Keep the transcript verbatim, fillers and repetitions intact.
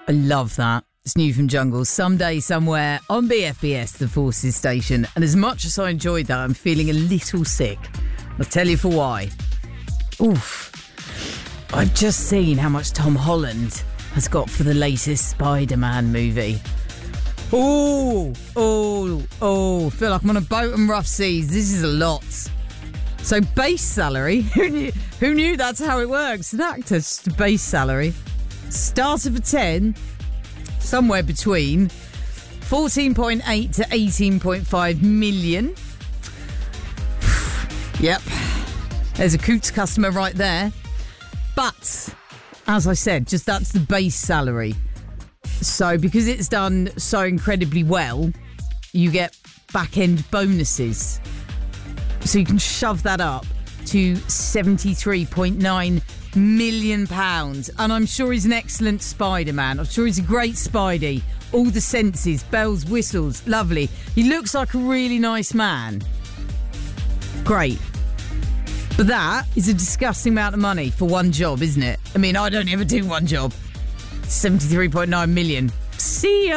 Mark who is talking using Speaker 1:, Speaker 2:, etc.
Speaker 1: I love that. It's new from Jungle. Someday, somewhere on B F B S, the Forces station. And as much as I enjoyed that, I'm feeling a little sick. I'll tell you for why. Oof. I've just seen how much Tom Holland has got for the latest Spider-Man movie. Oh, oh, oh. Feel like I'm on a boat on rough seas. This is a lot. So base salary, who knew, who knew that's how it works? An actor's just a base salary. Starter for ten, somewhere between fourteen point eight to eighteen point five million. Yep. There's a Coots customer right there. But, as I said, just that's the base salary. So, because it's done so incredibly well, you get back-end bonuses. So you can shove that up to seventy-three point nine million pounds. And I'm sure he's an excellent Spider-Man. I'm sure he's a great Spidey. All the senses, bells, whistles, lovely. He looks like a really nice man. Great. But that is a disgusting amount of money for one job, isn't it? I mean, I don't ever do one job. seventy-three point nine million. See ya.